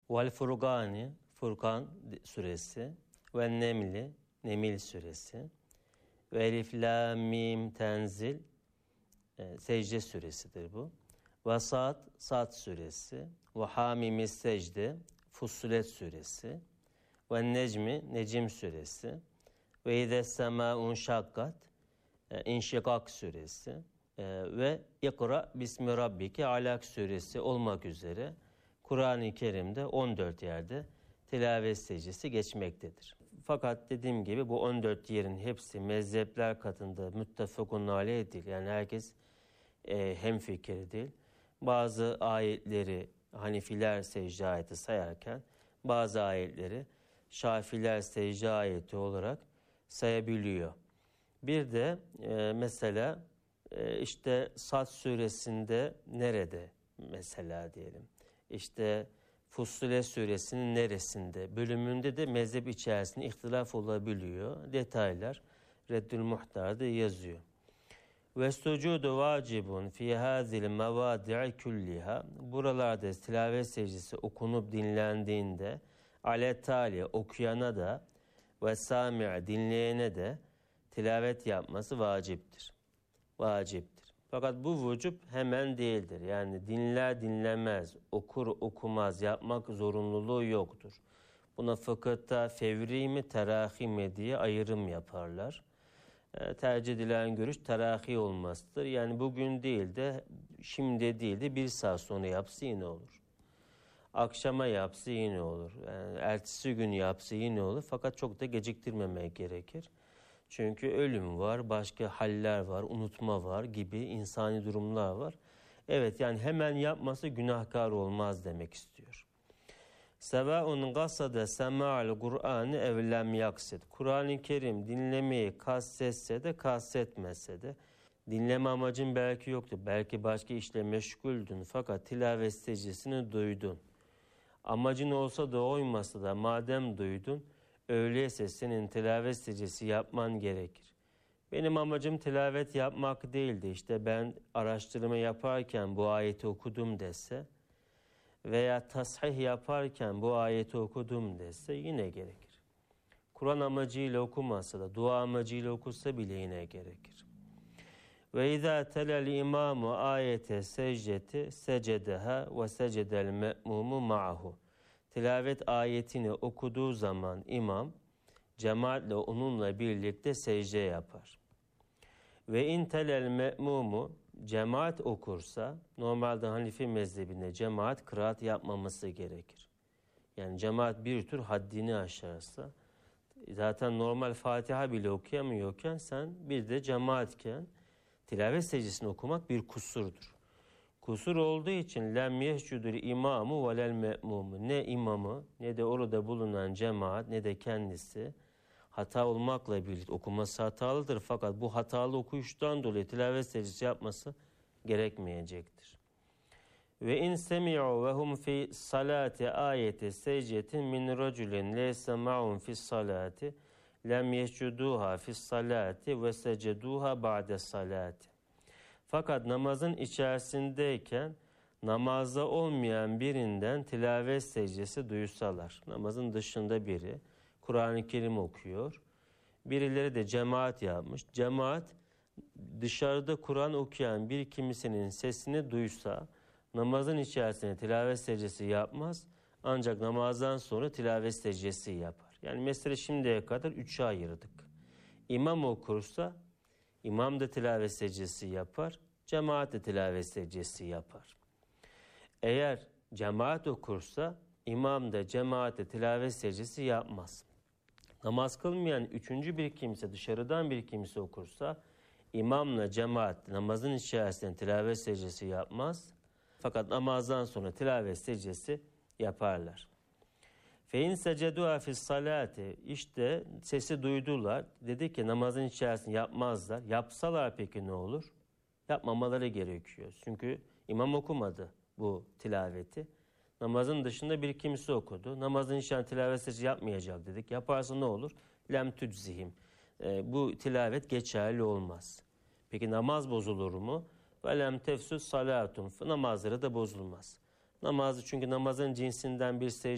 Vel Furgani, Furkan suresi. Ve Nemli, Nemil suresi. Ve Elif La Mim Tenzil, secde suresidir bu. Ve Sad, Sad suresi. Ve Hamimis secde, Fussilet suresi. Ve Necmi, Necim suresi. Ve İze Semâ'un şakkat, İnşikak suresi. Ve İkra Bismi Rabbike Alak suresi olmak üzere Kur'an-ı Kerim'de 14 yerde tilavet secdesi geçmektedir. Fakat dediğim gibi bu 14 yerin hepsi mezhepler katında müttefakun aleyh değil. Yani herkes hemfikir değil. Bazı ayetleri Hanifiler secde ayeti sayarken bazı ayetleri Şafiler secde ayeti olarak sayabiliyor. Bir de mesela işte Sad suresinde nerede mesela diyelim. İşte Fussilet suresinin neresinde, bölümünde de mezhep içerisinde ihtilaf olabiliyor. Detaylar Reddül Muhtar'da yazıyor. Ve sucudu vacibun fi hazil mevadi'i kulliha. Buralarda tilavet secdesi okunup dinlendiğinde aletali okuyana da ve sami' dinleyene de tilavet yapması vaciptir. Vaciptir. Fakat bu vücub hemen değildir. Yani dinler dinlemez, okur okumaz yapmak zorunluluğu yoktur. Buna fıkıhta fevri mi terahi mi diye ayrım yaparlar. Tercih edilen görüş terahi olmasıdır. Yani bugün değil de şimdi değil de bir saat sonra yapsa yine olur. Akşama yapsa yine olur. Yani ertesi gün yapsa yine olur. Fakat çok da geciktirmemek gerekir. Çünkü ölüm var, başka haller var, unutma var gibi insani durumlar var. Evet, yani hemen yapması günahkar olmaz demek istiyor. Sevaun gasada sema'al Kur'an'ı ev lem yaksid. Kur'an-ı Kerim dinlemeyi kastetse de kastetmese de dinleme amacın belki yoktu. Belki başka işle meşguldün fakat tilavet secdesini duydun. Amacın olsa da olmasa da madem duydun, öyleyse senin tilavet secdesi yapman gerekir. Benim amacım tilavet yapmak değildi. İşte ben araştırma yaparken bu ayeti okudum dese veya tasih yaparken bu ayeti okudum dese yine gerekir. Kur'an amacıyla okumasa da dua amacıyla okusa bile yine gerekir. Ve izâ telel imâmu ayete secdeti secedeha ve secedel me'mumu ma'ahu. Tilavet ayetini okuduğu zaman imam cemaatle onunla birlikte secde yapar. Ve in telel me'mumu cemaat okursa normalde Hanifi mezhebinde cemaat kıraat yapmaması gerekir. Yani cemaat bir tür haddini aşarsa zaten normal Fatiha bile okuyamıyorken sen bir de cemaatken tilavet secdesini okumak bir kusurdur. Kusur olduğu için lem yescudul imamu velel me'mumu. Ne imamı ne de orada bulunan cemaat ne de kendisi hata olmakla birlikte okuması hatalıdır. Fakat bu hatalı okuyuştan dolayı tilavet secdesi yapması gerekmeyecektir. Ve in semi'u ve hum fi salati ayeti secdetin min raculin leysa ma'un fi salati lem yescuduha fi salati ve seceduha ba'de salati. Fakat namazın içerisindeyken namazda olmayan birinden tilavet secdesi duysalar, namazın dışında biri Kur'an-ı Kerim okuyor, birileri de cemaat yapmış, cemaat dışarıda Kur'an okuyan bir kimisinin sesini duysa namazın içerisinde tilavet secdesi yapmaz, ancak namazdan sonra tilavet secdesi yapar. Yani mesela şimdiye kadar 3'e ayırdık. İmam okursa İmam da tilavet secdesi yapar, cemaat de tilavet secdesi yapar. Eğer cemaat okursa, imam da cemaat de tilavet secdesi yapmaz. Namaz kılmayan üçüncü bir kimse, dışarıdan bir kimse okursa, imamla cemaat namazın içerisinde tilavet secdesi yapmaz. Fakat namazdan sonra tilavet secdesi yaparlar. Fein secedua fis salati, işte sesi duydular. Dedi ki namazın içerisinde yapmazlar. Yapsalar peki ne olur? Yapmamaları gerekiyor. Çünkü imam okumadı bu tilaveti. Namazın dışında bir kimse okudu. Namazın içerisinde tilavet secdesi yapmayacak dedik. Yaparsa ne olur? Lem tüczihim. Bu tilavet geçerli olmaz. Peki namaz bozulur mu? Ve lem tefsüs salatun. Namazları da bozulmaz. Namazı çünkü namazın cinsinden bir secde